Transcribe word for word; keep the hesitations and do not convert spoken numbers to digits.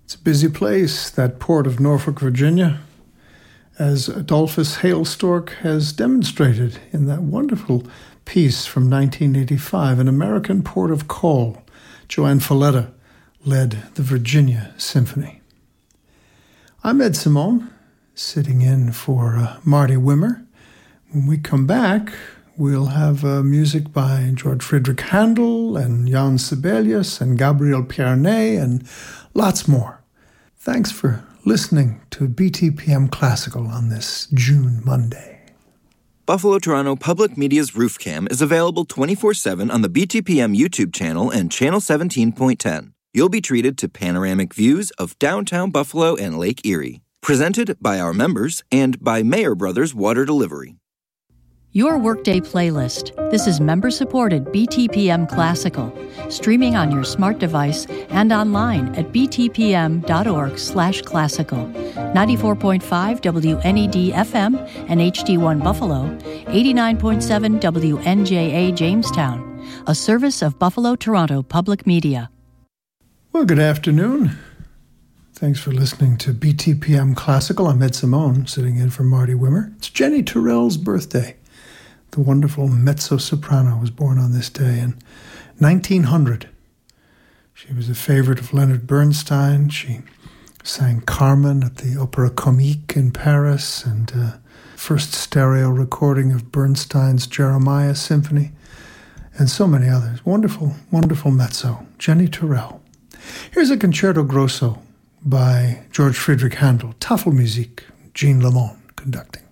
It's a busy place, that port of Norfolk, Virginia, as Adolphus Hailstork has demonstrated in that wonderful piece from nineteen eighty-five, An American Port of Call. Joanne Falletta led the Virginia Symphony. I'm Ed Simone, sitting in for uh, Marty Wimmer. When we come back, we'll have uh, music by George Friedrich Handel and Jan Sibelius and Gabriel Pierné and lots more. Thanks for listening to B T P M Classical on this June Monday. Buffalo Toronto Public Media's Roof Cam is available twenty-four seven on the B T P M YouTube channel and Channel seventeen point ten. You'll be treated to panoramic views of downtown Buffalo and Lake Erie. Presented by our members and by Mayer Brothers Water Delivery. Your Workday playlist. This is member-supported B T P M Classical, streaming on your smart device and online at btpm.org slash classical. ninety-four point five W N E D F M and H D one Buffalo, eighty-nine point seven W N J A Jamestown, a service of Buffalo Toronto Public Media. Well, good afternoon. Thanks for listening to B T P M Classical. I'm Ed Simone, sitting in for Marty Wimmer. It's Jenny Turrell's birthday. The wonderful mezzo-soprano was born on this day in nineteen hundred. She was a favorite of Leonard Bernstein. She sang Carmen at the Opéra Comique in Paris and uh, first stereo recording of Bernstein's Jeremiah Symphony and so many others. Wonderful, wonderful mezzo. Jenny Turrell. Here's a concerto grosso by George Friedrich Handel, Tafelmusik, Jean Lamont conducting.